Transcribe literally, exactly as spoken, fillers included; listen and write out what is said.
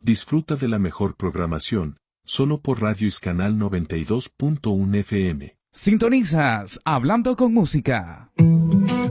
Disfruta de la mejor programación, solo por Radio Iscanal noventa y dos punto uno F M. Sintonizas Hablando con Música.